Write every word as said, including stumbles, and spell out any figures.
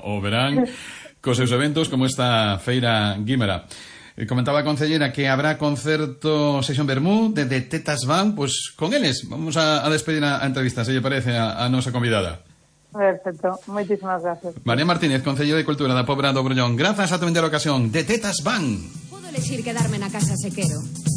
o verán cos seus eventos como esta Feira Guímara. E comentaba a concellera que habrá concerto Sesión Bermú de, de Tetas Van, pues con eles vamos a, a despedir a, a entrevista, se lle parece a, a nosa convidada. Perfecto, moitísimas gracias. María Martínez, Concello de Cultura da Pobra do Brollón, grazas a tu entera ocasión de Tetas Van. Podo elegir quedarme na casa se quero.